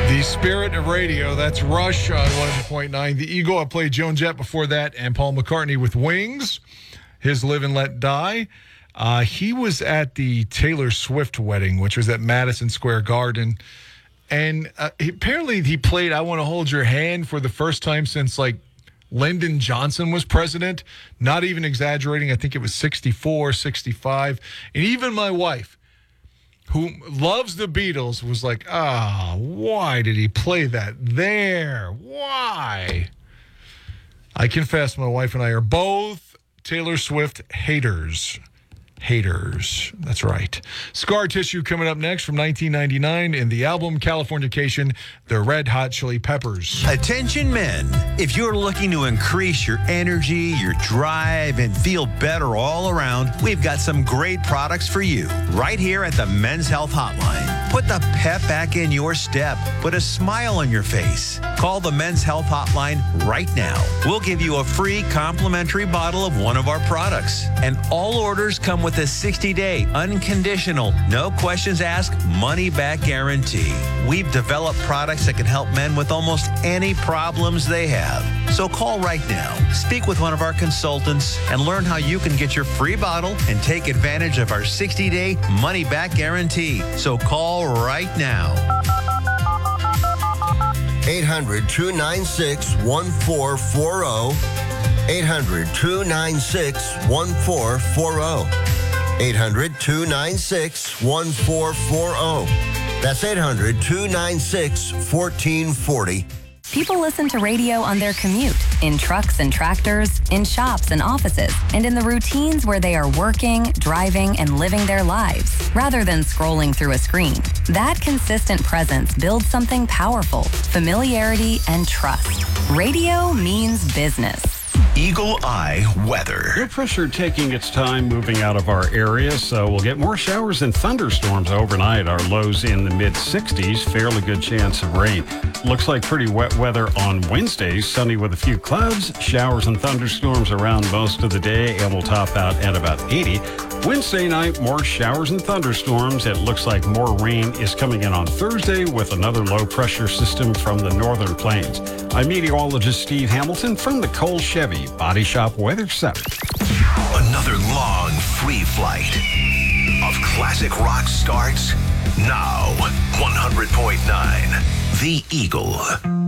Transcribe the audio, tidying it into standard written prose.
The spirit of radio, that's Rush on 100.9. The Eagle, I played Joan Jett before that, and Paul McCartney with Wings, his Live and Let Die. He was at the Taylor Swift wedding, which was at Madison Square Garden. And apparently he played I Want to Hold Your Hand for the first time since, like, Lyndon Johnson was president. Not even exaggerating. I think it was 64, 65. And even my wife, who loves the Beatles, was like, why did he play that there? Why? I confess, my wife and I are both Taylor Swift haters. Haters. That's right. Scar Tissue coming up next from 1999 in the album Californication, the Red Hot Chili Peppers. Attention men, if you're looking to increase your energy, your drive, and feel better all around, we've got some great products for you right here at the Men's Health Hotline. Put the pep back in your step. Put a smile on your face. Call the Men's Health Hotline right now. We'll give you a free complimentary bottle of one of our products. And all orders come with a 60-day, unconditional, no questions asked, money-back guarantee. We've developed products that can help men with almost any problems they have. So call right now. Speak with one of our consultants and learn how you can get your free bottle and take advantage of our 60-day money-back guarantee. So call right now. 800-296-1440. 800-296-1440. 800-296-1440. That's 800-296-1440. People listen to radio on their commute, in trucks and tractors, in shops and offices, and in the routines where they are working, driving, and living their lives, rather than scrolling through a screen. That consistent presence builds something powerful, familiarity and trust. Radio means business. Eagle Eye weather. Low pressure taking its time moving out of our area, so we'll get more showers and thunderstorms overnight. Our lows in the mid-60s, fairly good chance of rain. Looks like pretty wet weather on Wednesday, sunny with a few clouds, showers and thunderstorms around most of the day, and we'll top out at about 80. Wednesday night, more showers and thunderstorms. It looks like more rain is coming in on Thursday with another low pressure system from the northern plains. I'm meteorologist Steve Hamilton from the Cole Chevy Body Shop Weather Center. Another long free flight of classic rock starts now. 100.9 The Eagle.